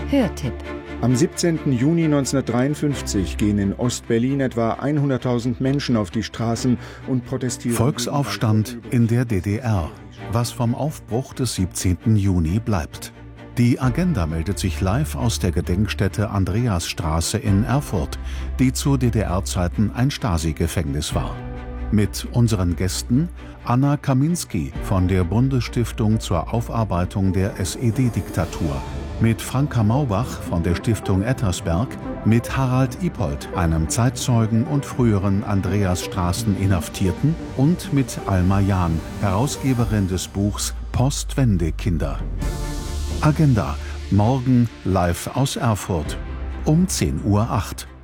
Hörtipp. Am 17. Juni 1953 gehen in Ostberlin etwa 100.000 Menschen auf die Straßen und protestieren. Volksaufstand in der DDR. Was vom Aufbruch des 17. Juni bleibt. Die Agenda meldet sich live aus der Gedenkstätte Andreasstraße in Erfurt, die zu DDR-Zeiten ein Stasi-Gefängnis war. Mit unseren Gästen Anna Kaminski von der Bundesstiftung zur Aufarbeitung der SED-Diktatur, mit Franka Maubach von der Stiftung Ettersberg, mit Harald Ipold, einem Zeitzeugen und früheren Andreasstraßen-Inhaftierten, und mit Alma Jahn, Herausgeberin des Buchs Postwende-Kinder. Agenda, morgen live aus Erfurt um 10:08 Uhr.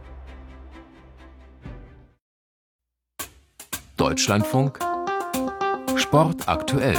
Deutschlandfunk Sport aktuell.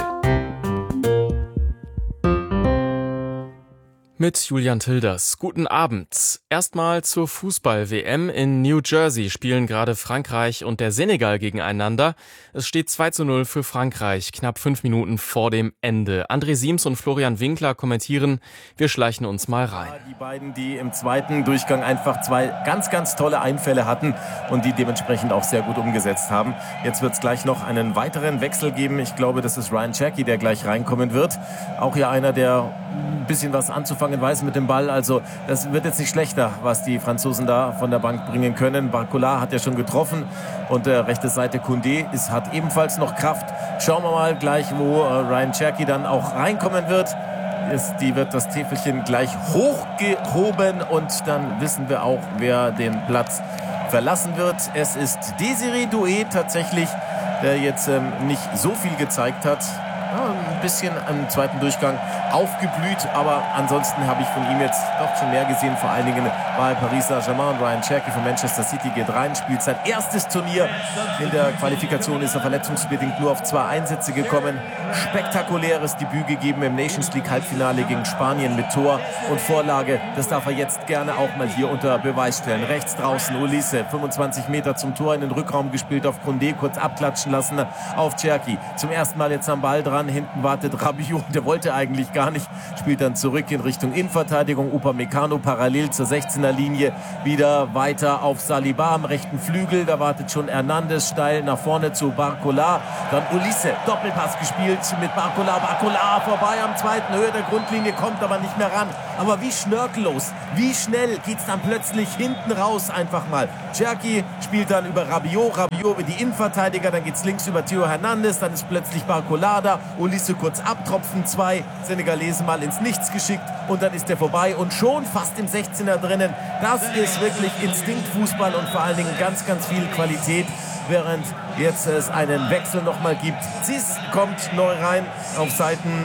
Mit Julian Tilders. Guten Abend. Erstmal zur Fußball-WM. In New Jersey spielen gerade Frankreich und der Senegal gegeneinander. Es steht 2:0 für Frankreich, knapp 5 Minuten vor dem Ende. André Siems und Florian Winkler kommentieren. Wir schleichen uns mal rein. Die beiden, die im zweiten Durchgang einfach 2 ganz, ganz tolle Einfälle hatten und die dementsprechend auch sehr gut umgesetzt haben. Jetzt wird es gleich noch einen weiteren Wechsel geben. Ich glaube, das ist Ryan Cherky, der gleich reinkommen wird. Auch ja einer, der ein bisschen was anzufangen weiß mit dem Ball. Also das wird jetzt nicht schlechter, was die Franzosen da von der Bank bringen können. Barcola hat ja schon getroffen und rechte Seite Koundé hat ebenfalls noch Kraft. Schauen wir mal gleich, wo Ryan Cherky dann auch reinkommen wird. Die wird das Täfelchen gleich hochgehoben und dann wissen wir auch, wer den Platz verlassen wird. Es ist Désiré Doué tatsächlich, der jetzt nicht so viel gezeigt hat. Ja, ein bisschen im zweiten Durchgang aufgeblüht, aber ansonsten habe ich von ihm jetzt doch schon mehr gesehen, vor allen Dingen bei Paris Saint-Germain. Ryan Cherky von Manchester City geht rein, spielt sein erstes Turnier. In der Qualifikation ist er verletzungsbedingt nur auf 2 Einsätze gekommen. Spektakuläres Debüt gegeben im Nations League Halbfinale gegen Spanien mit Tor und Vorlage. Das darf er jetzt gerne auch mal hier unter Beweis stellen. Rechts draußen Ulisse, 25 Meter zum Tor in den Rückraum gespielt auf Koundé, kurz abklatschen lassen auf Cherky. Zum ersten Mal jetzt am Ball dran. Hinten wartet Rabiot, der wollte eigentlich gar nicht, spielt dann zurück in Richtung Innenverteidigung. Upamecano parallel zur 16er Linie, wieder weiter auf Saliba am rechten Flügel, da wartet schon Hernandez steil nach vorne zu Barcola, dann Ulisse, Doppelpass gespielt mit Barcola vorbei am zweiten, Höhe der Grundlinie, kommt aber nicht mehr ran, aber wie schnörkellos, wie schnell geht's dann plötzlich hinten raus einfach mal. Cherky spielt dann über Rabiot über die Innenverteidiger, dann geht's links über Theo Hernandez, dann ist plötzlich Barcola da, Ulisse kurz abtropfen, 2 Senegalesen mal ins Nichts geschickt und dann ist der vorbei und schon fast im 16er drinnen. Das ist wirklich Instinktfußball und vor allen Dingen ganz, ganz viel Qualität, während jetzt es einen Wechsel nochmal gibt. Ziss kommt neu rein auf Seiten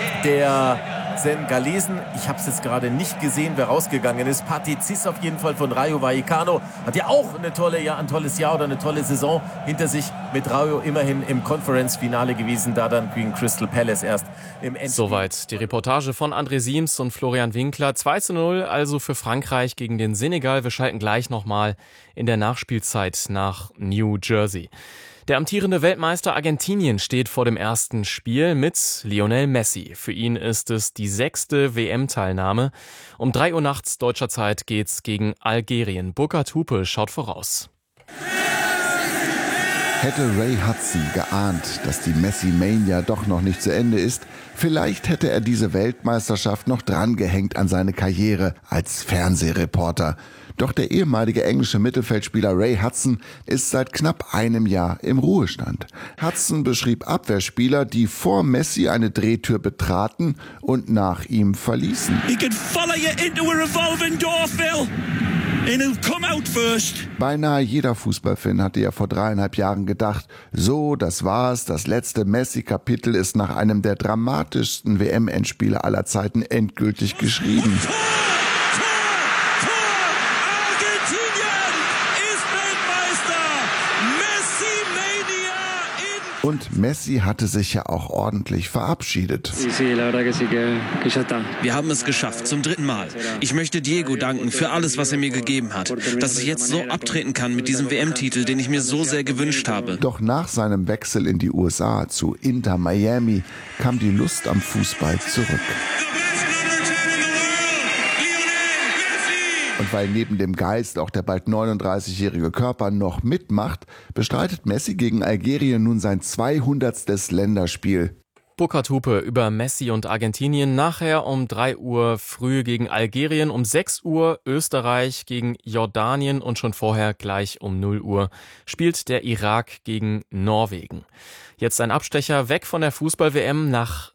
der Senegalesen. Ich habe es jetzt gerade nicht gesehen, wer rausgegangen ist. Pathé Ciss auf jeden Fall von Rayo Vallecano. Hat ja auch ein tolles Jahr oder eine tolle Saison hinter sich. Mit Rayo immerhin im Conference-Finale gewesen, da dann gegen Crystal Palace erst im Endspiel. Soweit die Reportage von André Siems und Florian Winkler. 2:0 also für Frankreich gegen den Senegal. Wir schalten gleich nochmal in der Nachspielzeit nach New Jersey. Der amtierende Weltmeister Argentinien steht vor dem ersten Spiel mit Lionel Messi. Für ihn ist es die 6. WM-Teilnahme. Um 3 Uhr nachts deutscher Zeit geht's gegen Algerien. Burkhard Hupe schaut voraus. Hätte Ray Hudson geahnt, dass die Messi-Mania doch noch nicht zu Ende ist, vielleicht hätte er diese Weltmeisterschaft noch drangehängt an seine Karriere als Fernsehreporter. Doch der ehemalige englische Mittelfeldspieler Ray Hudson ist seit knapp einem Jahr im Ruhestand. Hudson beschrieb Abwehrspieler, die vor Messi eine Drehtür betraten und nach ihm verließen. He could follow you into a revolving door, Phil. And he'll come out first. Beinahe jeder Fußballfan hatte ja vor 3,5 Jahren gedacht, so, das war's, das letzte Messi-Kapitel ist nach einem der dramatischsten WM-Endspiele aller Zeiten endgültig geschrieben. Und Messi hatte sich ja auch ordentlich verabschiedet. Wir haben es geschafft, zum 3. Mal. Ich möchte Diego danken für alles, was er mir gegeben hat. Dass ich jetzt so abtreten kann mit diesem WM-Titel, den ich mir so sehr gewünscht habe. Doch nach seinem Wechsel in die USA zu Inter Miami kam die Lust am Fußball zurück. Und weil neben dem Geist auch der bald 39-jährige Körper noch mitmacht, bestreitet Messi gegen Algerien nun sein 200. Länderspiel. Burkhard Hupe über Messi und Argentinien. Nachher um 3 Uhr früh gegen Algerien, um 6 Uhr Österreich gegen Jordanien und schon vorher gleich um 0 Uhr spielt der Irak gegen Norwegen. Jetzt ein Abstecher weg von der Fußball-WM nach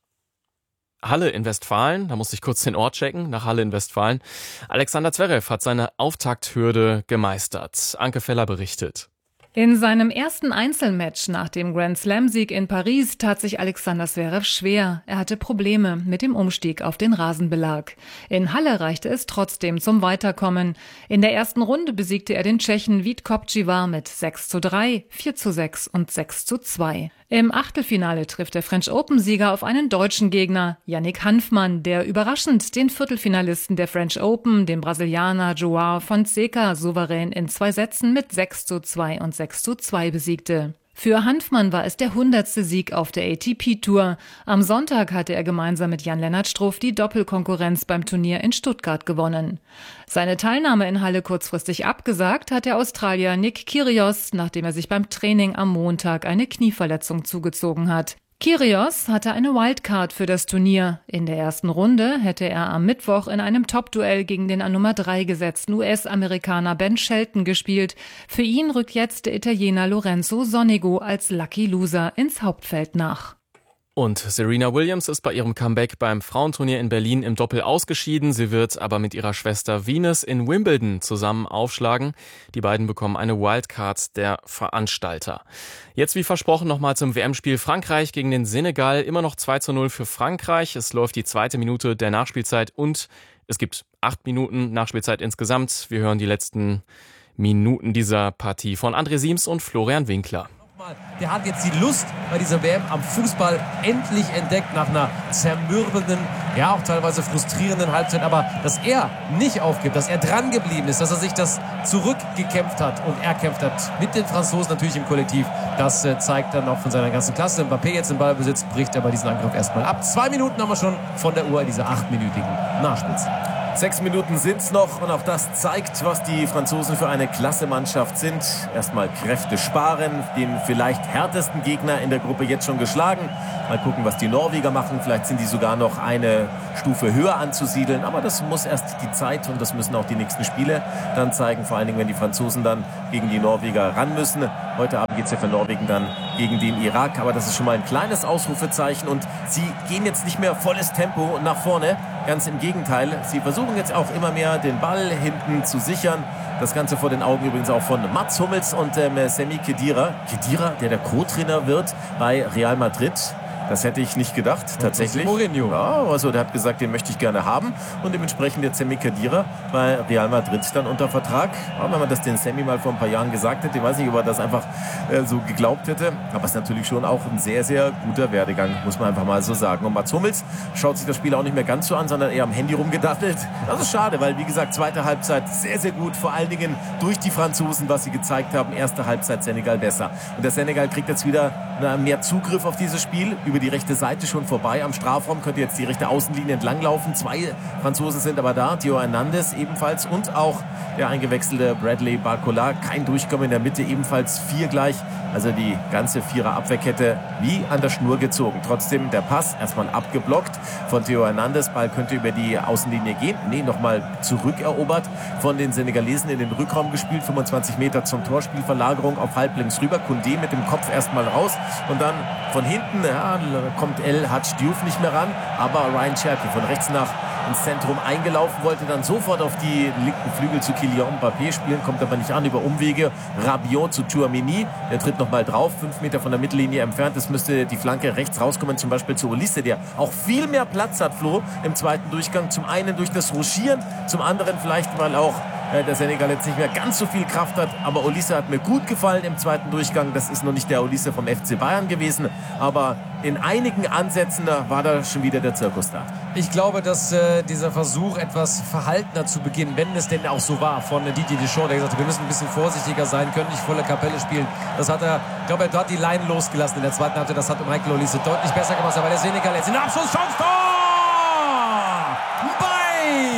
Halle in Westfalen. Da musste ich kurz den Ort checken, nach Halle in Westfalen. Alexander Zverev hat seine Auftakthürde gemeistert. Anke Feller berichtet. In seinem ersten Einzelmatch nach dem Grand-Slam-Sieg in Paris tat sich Alexander Zverev schwer. Er hatte Probleme mit dem Umstieg auf den Rasenbelag. In Halle reichte es trotzdem zum Weiterkommen. In der ersten Runde besiegte er den Tschechen Vít Kopčívar mit 6:3, 4:6 und 6:2. Im Achtelfinale trifft der French Open-Sieger auf einen deutschen Gegner, Yannick Hanfmann, der überraschend den Viertelfinalisten der French Open, den Brasilianer João Fonseca, souverän in 2 Sätzen mit 6:2 und 6:2 besiegte. Für Hanfmann war es der 100. Sieg auf der ATP-Tour. Am Sonntag hatte er gemeinsam mit Jan-Lennart Struff die Doppelkonkurrenz beim Turnier in Stuttgart gewonnen. Seine Teilnahme in Halle kurzfristig abgesagt hat der Australier Nick Kyrgios, nachdem er sich beim Training am Montag eine Knieverletzung zugezogen hat. Kyrgios hatte eine Wildcard für das Turnier. In der ersten Runde hätte er am Mittwoch in einem Top-Duell gegen den an Nummer 3 gesetzten US-Amerikaner Ben Shelton gespielt. Für ihn rückt jetzt der Italiener Lorenzo Sonego als Lucky Loser ins Hauptfeld nach. Und Serena Williams ist bei ihrem Comeback beim Frauenturnier in Berlin im Doppel ausgeschieden. Sie wird aber mit ihrer Schwester Venus in Wimbledon zusammen aufschlagen. Die beiden bekommen eine Wildcard der Veranstalter. Jetzt wie versprochen nochmal zum WM-Spiel Frankreich gegen den Senegal. Immer noch 2:0 für Frankreich. Es läuft die 2. Minute der Nachspielzeit und es gibt 8 Minuten Nachspielzeit insgesamt. Wir hören die letzten Minuten dieser Partie von André Siems und Florian Winkler. Der hat jetzt die Lust bei dieser WM am Fußball endlich entdeckt nach einer zermürbenden, ja auch teilweise frustrierenden Halbzeit. Aber dass er nicht aufgibt, dass er dran geblieben ist, dass er sich das zurückgekämpft hat und erkämpft hat mit den Franzosen natürlich im Kollektiv, das zeigt dann auch von seiner ganzen Klasse. Mbappé jetzt im Ballbesitz, bricht er bei diesem Angriff erstmal ab. 2 Minuten haben wir schon von der Uhr in dieser 8-minütigen Nachspielzeit. 6 Minuten sind's noch und auch das zeigt, was die Franzosen für eine Klasse-Mannschaft sind. Erstmal Kräfte sparen, den vielleicht härtesten Gegner in der Gruppe jetzt schon geschlagen. Mal gucken, was die Norweger machen. Vielleicht sind die sogar noch eine Stufe höher anzusiedeln. Aber das muss erst die Zeit und das müssen auch die nächsten Spiele dann zeigen. Vor allen Dingen, wenn die Franzosen dann gegen die Norweger ran müssen. Heute Abend geht's ja für Norwegen dann gegen den Irak. Aber das ist schon mal ein kleines Ausrufezeichen. Und sie gehen jetzt nicht mehr volles Tempo nach vorne. Ganz im Gegenteil. Sie versuchen jetzt auch immer mehr den Ball hinten zu sichern. Das Ganze vor den Augen übrigens auch von Mats Hummels und Sami Khedira. Khedira, der Co-Trainer wird bei Real Madrid. Das hätte ich nicht gedacht, tatsächlich. Mourinho. Ja, also der hat gesagt, den möchte ich gerne haben. Und dementsprechend jetzt Sami Khedira bei Real Madrid dann unter Vertrag. Aber wenn man das den Sami mal vor ein paar Jahren gesagt hätte, ich weiß nicht, ob er das einfach so geglaubt hätte. Aber es ist natürlich schon auch ein sehr, sehr guter Werdegang, muss man einfach mal so sagen. Und Mats Hummels schaut sich das Spiel auch nicht mehr ganz so an, sondern eher am Handy rumgedattelt. Das ist schade, weil, wie gesagt, zweite Halbzeit sehr, sehr gut. Vor allen Dingen durch die Franzosen, was sie gezeigt haben. Erste Halbzeit Senegal besser. Und der Senegal kriegt jetzt wieder mehr Zugriff auf dieses Spiel. Über die rechte Seite schon vorbei. Am Strafraum könnte jetzt die rechte Außenlinie entlanglaufen. 2 Franzosen sind aber da. Theo Hernandez ebenfalls und auch der eingewechselte Bradley Barcola. Kein Durchkommen in der Mitte, ebenfalls 4 gleich. Also die ganze 4er Abwehrkette wie an der Schnur gezogen. Trotzdem der Pass erstmal abgeblockt von Theo Hernandez. Ball könnte über die Außenlinie gehen. Nee, nochmal zurückerobert von den Senegalesen in den Rückraum gespielt. 25 Meter zum Torspielverlagerung auf halblinks rüber. Koundé mit dem Kopf erstmal raus und dann von hinten kommt El Hadj Diouf nicht mehr ran, aber Ryan Cherki von rechts nach ins Zentrum eingelaufen, wollte dann sofort auf die linken Flügel zu Kylian Mbappé spielen, kommt aber nicht an, über Umwege Rabiot zu Tchouaméni, der tritt nochmal drauf, 5 Meter von der Mittellinie entfernt, es müsste die Flanke rechts rauskommen, zum Beispiel zu Olise, der auch viel mehr Platz hat, Flo, im zweiten Durchgang, zum einen durch das Ruschieren, zum anderen vielleicht, weil auch der Senegal jetzt nicht mehr ganz so viel Kraft hat, aber Olise hat mir gut gefallen im zweiten Durchgang. Das ist noch nicht der Olise vom FC Bayern gewesen, aber in einigen Ansätzen war da schon wieder der Zirkus da. Ich glaube, dass dieser Versuch, etwas verhaltener zu beginnen, wenn es denn auch so war, von Didier Deschamps, der gesagt hat, wir müssen ein bisschen vorsichtiger sein, können nicht volle Kapelle spielen. Das hat er, ich glaube, er hat die Leinen losgelassen in der zweiten Halbzeit. Das hat Michael Olise deutlich besser gemacht, aber der Senegal jetzt in der Abschlusschance. Tor! Bei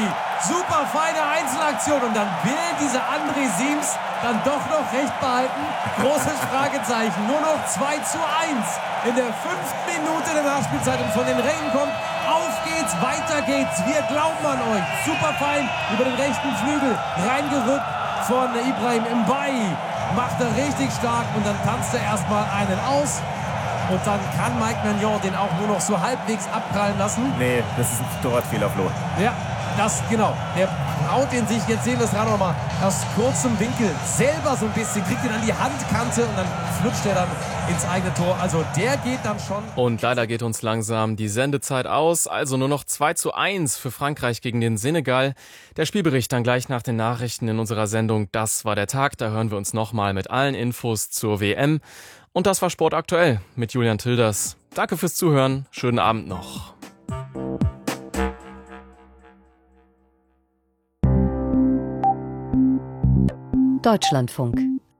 Super feine Einzelaktion und dann will dieser André Siems dann doch noch recht behalten. Großes Fragezeichen. Nur noch 2:1 in der 5. Minute der Nachspielzeit und von den Rängen kommt: Auf geht's, weiter geht's. Wir glauben an euch. Super fein über den rechten Flügel reingerückt von Ibrahim Mbaye. Macht er richtig stark und dann tanzt er erstmal einen aus. Und dann kann Mike Maignan den auch nur noch so halbwegs abprallen lassen. Nee, das ist ein Torwartfehler, Flo. Ja, das genau. Der haut den sich, jetzt sehen wir es gerade noch mal, aus kurzem Winkel selber so ein bisschen, kriegt ihn an die Handkante und dann flutscht er dann ins eigene Tor. Also der geht dann schon. Und leider geht uns langsam die Sendezeit aus. Also nur noch 2:1 für Frankreich gegen den Senegal. Der Spielbericht dann gleich nach den Nachrichten in unserer Sendung Das war der Tag. Da hören wir uns nochmal mit allen Infos zur WM. Und das war Sport aktuell mit Julian Tilders. Danke fürs Zuhören. Schönen Abend noch. Deutschlandfunk.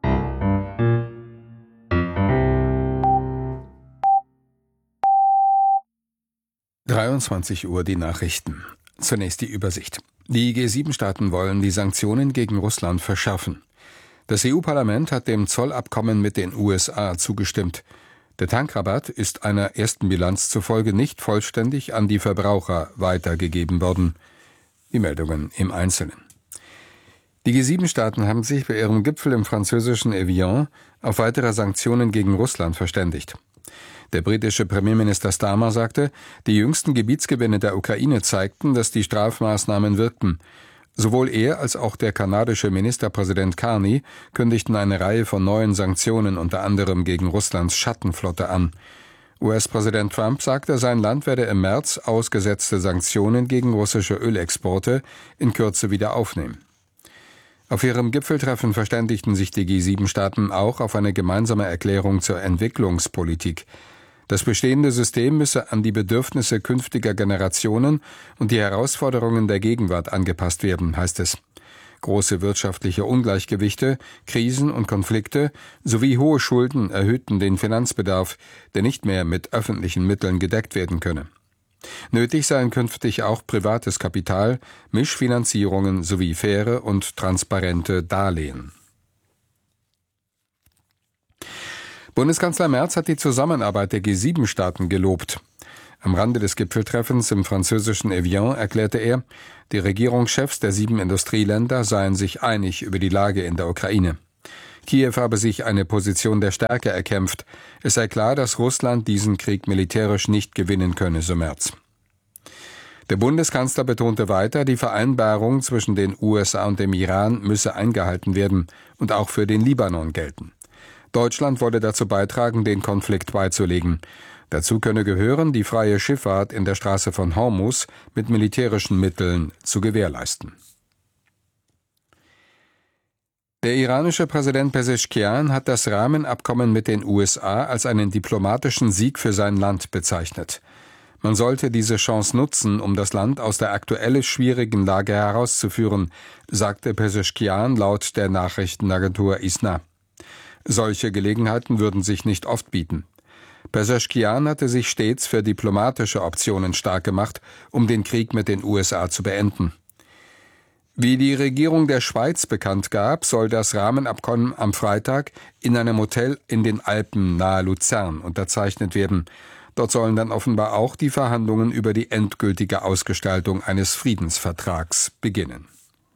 (23 Uhr) die Nachrichten. Zunächst die Übersicht. Die G7-Staaten wollen die Sanktionen gegen Russland verschärfen. Das EU-Parlament hat dem Zollabkommen mit den USA zugestimmt. Der Tankrabatt ist einer ersten Bilanz zufolge nicht vollständig an die Verbraucher weitergegeben worden. Die Meldungen im Einzelnen. Die G7-Staaten haben sich bei ihrem Gipfel im französischen Evian auf weitere Sanktionen gegen Russland verständigt. Der britische Premierminister Starmer sagte, die jüngsten Gebietsgewinne der Ukraine zeigten, dass die Strafmaßnahmen wirkten. Sowohl er als auch der kanadische Ministerpräsident Carney kündigten eine Reihe von neuen Sanktionen unter anderem gegen Russlands Schattenflotte an. US-Präsident Trump sagte, sein Land werde im März ausgesetzte Sanktionen gegen russische Ölexporte in Kürze wieder aufnehmen. Auf ihrem Gipfeltreffen verständigten sich die G7-Staaten auch auf eine gemeinsame Erklärung zur Entwicklungspolitik. Das bestehende System müsse an die Bedürfnisse künftiger Generationen und die Herausforderungen der Gegenwart angepasst werden, heißt es. Große wirtschaftliche Ungleichgewichte, Krisen und Konflikte sowie hohe Schulden erhöhten den Finanzbedarf, der nicht mehr mit öffentlichen Mitteln gedeckt werden könne. Nötig seien künftig auch privates Kapital, Mischfinanzierungen sowie faire und transparente Darlehen. Bundeskanzler Merz hat die Zusammenarbeit der G7-Staaten gelobt. Am Rande des Gipfeltreffens im französischen Evian erklärte er, die Regierungschefs der 7 Industrieländer seien sich einig über die Lage in der Ukraine. Kiew habe sich eine Position der Stärke erkämpft. Es sei klar, dass Russland diesen Krieg militärisch nicht gewinnen könne, so Merz. Der Bundeskanzler betonte weiter, die Vereinbarung zwischen den USA und dem Iran müsse eingehalten werden und auch für den Libanon gelten. Deutschland wolle dazu beitragen, den Konflikt beizulegen. Dazu könne gehören, die freie Schifffahrt in der Straße von Hormuz mit militärischen Mitteln zu gewährleisten. Der iranische Präsident Pezeshkian hat das Rahmenabkommen mit den USA als einen diplomatischen Sieg für sein Land bezeichnet. Man sollte diese Chance nutzen, um das Land aus der aktuell schwierigen Lage herauszuführen, sagte Pezeshkian laut der Nachrichtenagentur ISNA. Solche Gelegenheiten würden sich nicht oft bieten. Pezeshkian hatte sich stets für diplomatische Optionen stark gemacht, um den Krieg mit den USA zu beenden. Wie die Regierung der Schweiz bekannt gab, soll das Rahmenabkommen am Freitag in einem Hotel in den Alpen nahe Luzern unterzeichnet werden. Dort sollen dann offenbar auch die Verhandlungen über die endgültige Ausgestaltung eines Friedensvertrags beginnen.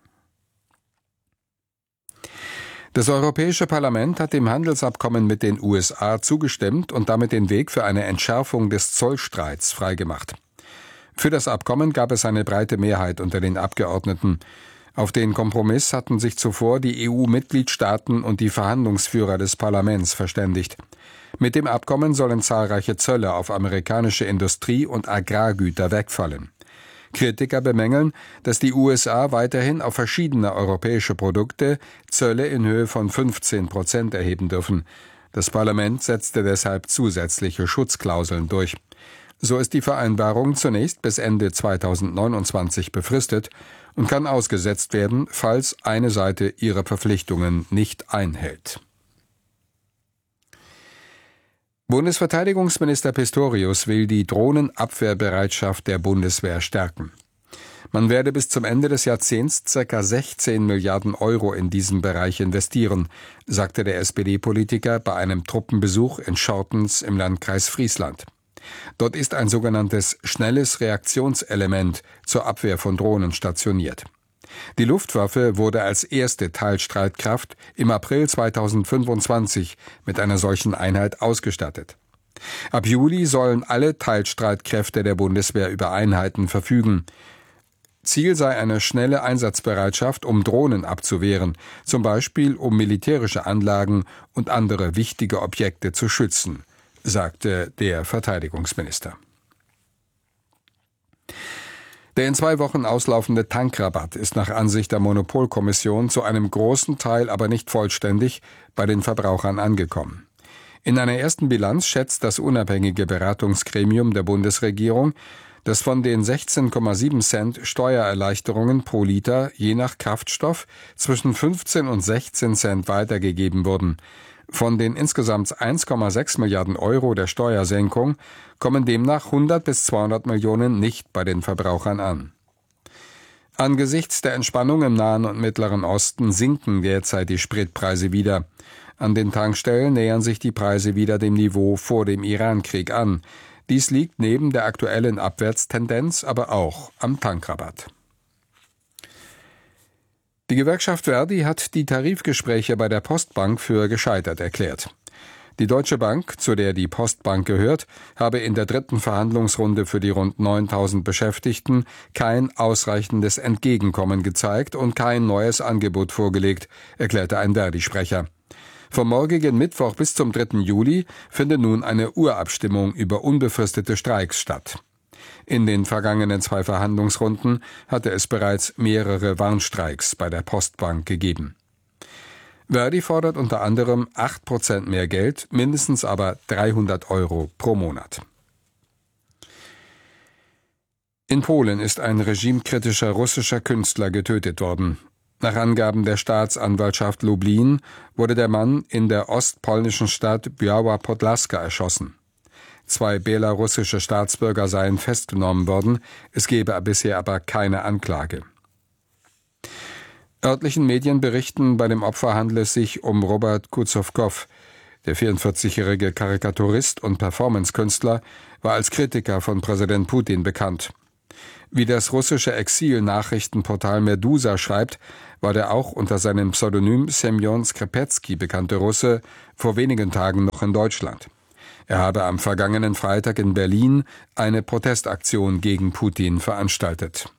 Das Europäische Parlament hat dem Handelsabkommen mit den USA zugestimmt und damit den Weg für eine Entschärfung des Zollstreits freigemacht. Für das Abkommen gab es eine breite Mehrheit unter den Abgeordneten. Auf den Kompromiss hatten sich zuvor die EU-Mitgliedstaaten und die Verhandlungsführer des Parlaments verständigt. Mit dem Abkommen sollen zahlreiche Zölle auf amerikanische Industrie- und Agrargüter wegfallen. Kritiker bemängeln, dass die USA weiterhin auf verschiedene europäische Produkte Zölle in Höhe von 15% erheben dürfen. Das Parlament setzte deshalb zusätzliche Schutzklauseln durch. So ist die Vereinbarung zunächst bis Ende 2029 befristet und kann ausgesetzt werden, falls eine Seite ihre Verpflichtungen nicht einhält. Bundesverteidigungsminister Pistorius will die Drohnenabwehrbereitschaft der Bundeswehr stärken. Man werde bis zum Ende des Jahrzehnts ca. 16 Milliarden Euro in diesem Bereich investieren, sagte der SPD-Politiker bei einem Truppenbesuch in Schortens im Landkreis Friesland. Dort ist ein sogenanntes schnelles Reaktionselement zur Abwehr von Drohnen stationiert. Die Luftwaffe wurde als erste Teilstreitkraft im April 2025 mit einer solchen Einheit ausgestattet. Ab Juli sollen alle Teilstreitkräfte der Bundeswehr über Einheiten verfügen. Ziel sei eine schnelle Einsatzbereitschaft, um Drohnen abzuwehren, zum Beispiel um militärische Anlagen und andere wichtige Objekte zu schützen, sagte der Verteidigungsminister. Der in 2 Wochen auslaufende Tankrabatt ist nach Ansicht der Monopolkommission zu einem großen Teil, aber nicht vollständig, bei den Verbrauchern angekommen. In einer ersten Bilanz schätzt das unabhängige Beratungsgremium der Bundesregierung, dass von den 16,7 Cent Steuererleichterungen pro Liter je nach Kraftstoff zwischen 15 und 16 Cent weitergegeben wurden. Von den insgesamt 1,6 Milliarden Euro der Steuersenkung kommen demnach 100 bis 200 Millionen nicht bei den Verbrauchern an. Angesichts der Entspannung im Nahen und Mittleren Osten sinken derzeit die Spritpreise wieder. An den Tankstellen nähern sich die Preise wieder dem Niveau vor dem Irankrieg an. Dies liegt neben der aktuellen Abwärtstendenz aber auch am Tankrabatt. Die Gewerkschaft Verdi hat die Tarifgespräche bei der Postbank für gescheitert erklärt. Die Deutsche Bank, zu der die Postbank gehört, habe in der 3. Verhandlungsrunde für die rund 9.000 Beschäftigten kein ausreichendes Entgegenkommen gezeigt und kein neues Angebot vorgelegt, erklärte ein Verdi-Sprecher. Vom morgigen Mittwoch bis zum 3. Juli findet nun eine Urabstimmung über unbefristete Streiks statt. In den vergangenen 2 Verhandlungsrunden hatte es bereits mehrere Warnstreiks bei der Postbank gegeben. Verdi fordert unter anderem 8% mehr Geld, mindestens aber 300 Euro pro Monat. In Polen ist ein regimekritischer russischer Künstler getötet worden. Nach Angaben der Staatsanwaltschaft Lublin wurde der Mann in der ostpolnischen Stadt Biała Podlaska erschossen. 2 belarussische Staatsbürger seien festgenommen worden, es gebe bisher aber keine Anklage. Örtlichen Medien berichten, bei dem Opfer handle es sich um Robert Kuzowkow. Der 44-jährige Karikaturist und Performancekünstler war als Kritiker von Präsident Putin bekannt. Wie das russische Exil-Nachrichtenportal Medusa schreibt, war der auch unter seinem Pseudonym Semyon Skripetsky bekannte Russe vor wenigen Tagen noch in Deutschland. Er habe am vergangenen Freitag in Berlin eine Protestaktion gegen Putin veranstaltet.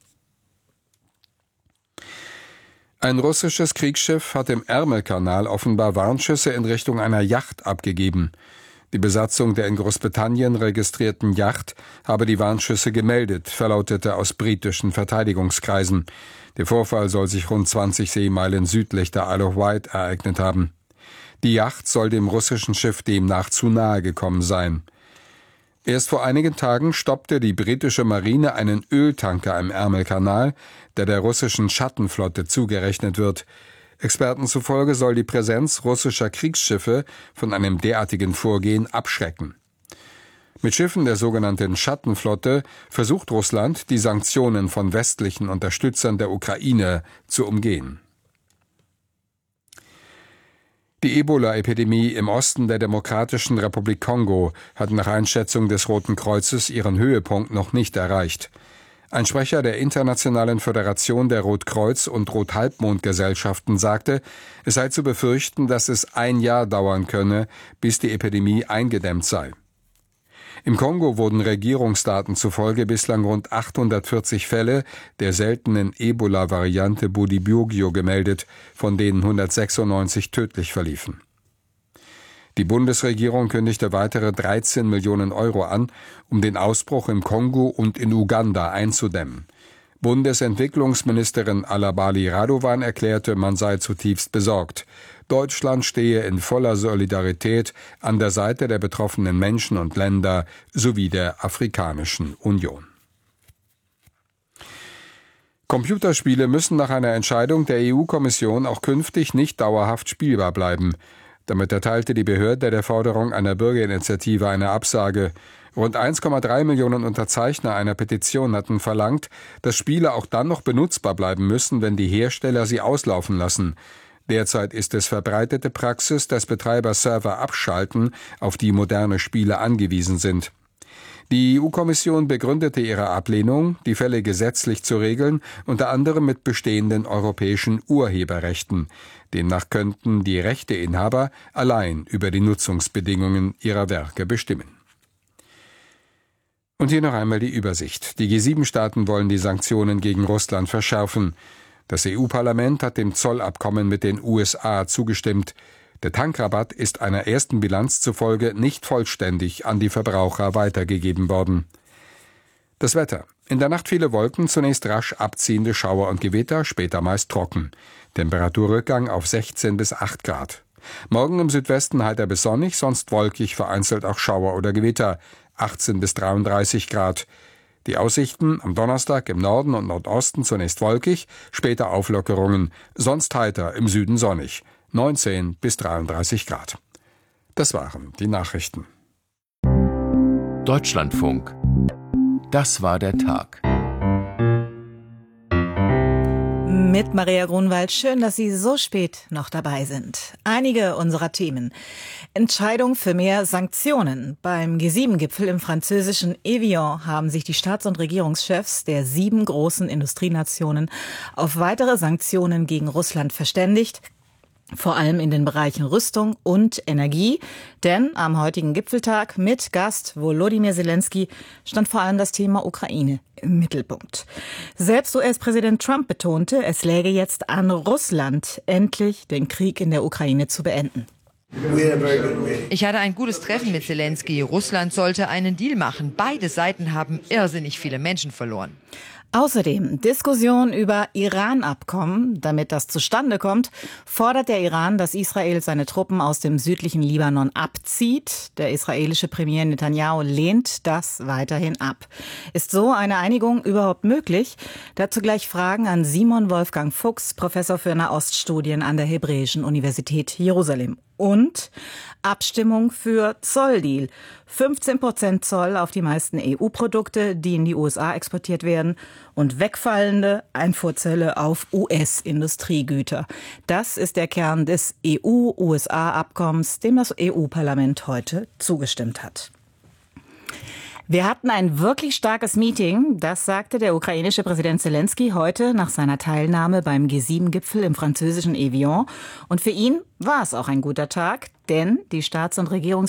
Ein russisches Kriegsschiff hat im Ärmelkanal offenbar Warnschüsse in Richtung einer Yacht abgegeben. Die Besatzung der in Großbritannien registrierten Yacht habe die Warnschüsse gemeldet, verlautete aus britischen Verteidigungskreisen. Der Vorfall soll sich rund 20 Seemeilen südlich der Isle of Wight ereignet haben. Die Yacht soll dem russischen Schiff demnach zu nahe gekommen sein. Erst vor einigen Tagen stoppte die britische Marine einen Öltanker im Ärmelkanal, der russischen Schattenflotte zugerechnet wird. Experten zufolge soll die Präsenz russischer Kriegsschiffe von einem derartigen Vorgehen abschrecken. Mit Schiffen der sogenannten Schattenflotte versucht Russland, die Sanktionen von westlichen Unterstützern der Ukraine zu umgehen. Die Ebola-Epidemie im Osten der Demokratischen Republik Kongo hat nach Einschätzung des Roten Kreuzes ihren Höhepunkt noch nicht erreicht. Ein Sprecher der Internationalen Föderation der Rotkreuz- und Rothalbmondgesellschaften sagte, es sei zu befürchten, dass es 1 Jahr dauern könne, bis die Epidemie eingedämmt sei. Im Kongo wurden Regierungsdaten zufolge bislang rund 840 Fälle der seltenen Ebola-Variante Bundibugyo gemeldet, von denen 196 tödlich verliefen. Die Bundesregierung kündigte weitere 13 Millionen Euro an, um den Ausbruch im Kongo und in Uganda einzudämmen. Bundesentwicklungsministerin Alabali Radovan erklärte, man sei zutiefst besorgt. Deutschland stehe in voller Solidarität an der Seite der betroffenen Menschen und Länder sowie der Afrikanischen Union. Computerspiele müssen nach einer Entscheidung der EU-Kommission auch künftig nicht dauerhaft spielbar bleiben. Damit erteilte die Behörde der Forderung einer Bürgerinitiative eine Absage. Rund 1,3 Millionen Unterzeichner einer Petition hatten verlangt, dass Spiele auch dann noch benutzbar bleiben müssen, wenn die Hersteller sie auslaufen lassen. Derzeit ist es verbreitete Praxis, dass Betreiber Server abschalten, auf die moderne Spiele angewiesen sind. Die EU-Kommission begründete ihre Ablehnung, die Fälle gesetzlich zu regeln, unter anderem mit bestehenden europäischen Urheberrechten. Demnach könnten die Rechteinhaber allein über die Nutzungsbedingungen ihrer Werke bestimmen. Und hier noch einmal die Übersicht. Die G7-Staaten wollen die Sanktionen gegen Russland verschärfen. Das EU-Parlament hat dem Zollabkommen mit den USA zugestimmt. Der Tankrabatt ist einer ersten Bilanz zufolge nicht vollständig an die Verbraucher weitergegeben worden. Das Wetter. In der Nacht viele Wolken, zunächst rasch abziehende Schauer und Gewitter, später meist trocken. Temperaturrückgang auf 16 bis 8 Grad. Morgen im Südwesten heiter bis sonnig, sonst wolkig, vereinzelt auch Schauer oder Gewitter, 18 bis 33 Grad. Die Aussichten am Donnerstag im Norden und Nordosten zunächst wolkig, später Auflockerungen, sonst heiter, im Süden sonnig, 19 bis 33 Grad. Das waren die Nachrichten. Deutschlandfunk. Das war der Tag. Mit Maria Grunwald. Schön, dass Sie so spät noch dabei sind. Einige unserer Themen. Entscheidung für mehr Sanktionen. Beim G7-Gipfel im französischen Evian haben sich die Staats- und Regierungschefs der 7 großen Industrienationen auf weitere Sanktionen gegen Russland verständigt. Vor allem in den Bereichen Rüstung und Energie. Denn am heutigen Gipfeltag mit Gast Volodymyr Zelensky stand vor allem das Thema Ukraine im Mittelpunkt. Selbst US-Präsident Trump betonte, es läge jetzt an Russland, endlich den Krieg in der Ukraine zu beenden. Ich hatte ein gutes Treffen mit Zelensky. Russland sollte einen Deal machen. Beide Seiten haben irrsinnig viele Menschen verloren. Außerdem Diskussion über Iran-Abkommen. Damit das zustande kommt, fordert der Iran, dass Israel seine Truppen aus dem südlichen Libanon abzieht. Der israelische Premier Netanyahu lehnt das weiterhin ab. Ist so eine Einigung überhaupt möglich? Dazu gleich Fragen an Simon Wolfgang Fuchs, Professor für Nahoststudien an der Hebräischen Universität Jerusalem. Und Abstimmung für Zolldeal. 15% Zoll auf die meisten EU-Produkte, die in die USA exportiert werden, und wegfallende Einfuhrzölle auf US-Industriegüter. Das ist der Kern des EU-USA-Abkommens, dem das EU-Parlament heute zugestimmt hat. Wir hatten ein wirklich starkes Meeting, das sagte der ukrainische Präsident Zelensky heute nach seiner Teilnahme beim G7-Gipfel im französischen Evian. Und für ihn war es auch ein guter Tag, denn die Staats- und Regierungschefs